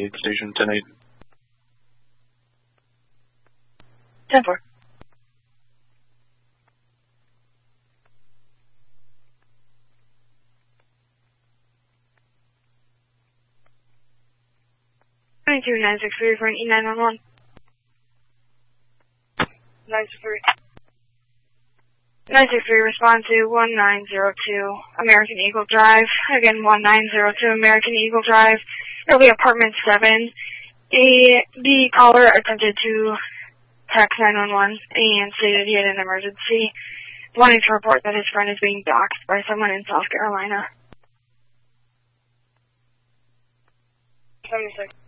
aid station 10-8. 10-4. Two 963 for an E911. 963, respond to 1902 American Eagle Drive. Again, 1902 American Eagle Drive. It'll be apartment 7. The caller attempted to text 911 and stated he had an emergency, wanting to report that his friend is being doxxed by someone in South Carolina. 76.